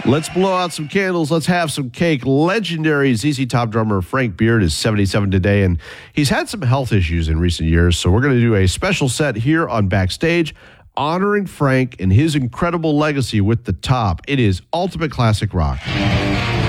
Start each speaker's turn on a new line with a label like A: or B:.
A: Let's blow out some candles. Let's have some cake. Legendary ZZ Top drummer Frank Beard is 77 today, and he's had some health issues in recent years. So we're going to do a special set here on Backstage, honoring Frank and his incredible legacy with the Top. It is ultimate classic rock.